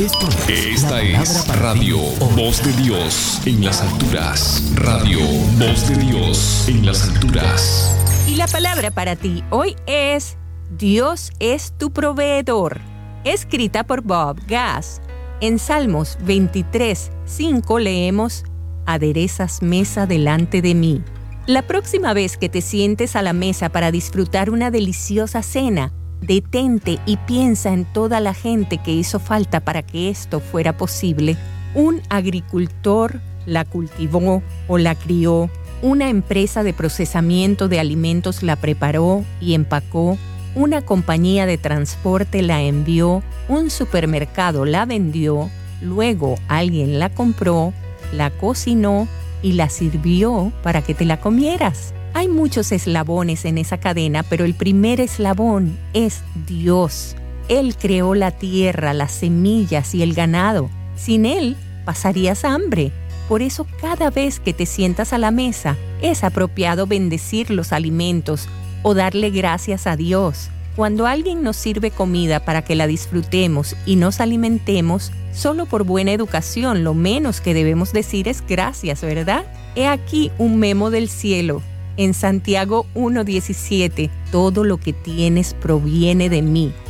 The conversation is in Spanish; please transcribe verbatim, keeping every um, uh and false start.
Esto es Esta la es Radio Voz de Dios en las alturas. Radio Voz de Dios en las alturas. Y la palabra para ti hoy es Dios es tu proveedor, escrita por Bob Gass. En Salmos veintitrés, cinco leemos: aderezas mesa delante de mí. La próxima vez que te sientes a la mesa para disfrutar una deliciosa cena, detente y piensa en toda la gente que hizo falta para que esto fuera posible. Un agricultor la cultivó o la crió, una empresa de procesamiento de alimentos la preparó y empacó, una compañía de transporte la envió, un supermercado la vendió, luego alguien la compró, la cocinó y la sirvió para que te la comieras. Hay muchos eslabones en esa cadena, pero el primer eslabón es Dios. Él creó la tierra, las semillas y el ganado. Sin Él, pasarías hambre. Por eso, cada vez que te sientas a la mesa, es apropiado bendecir los alimentos o darle gracias a Dios. Cuando alguien nos sirve comida para que la disfrutemos y nos alimentemos, solo por buena educación, lo menos que debemos decir es gracias, ¿verdad? He aquí un memo del cielo. En Santiago uno diecisiete, todo lo que tienes proviene de mí.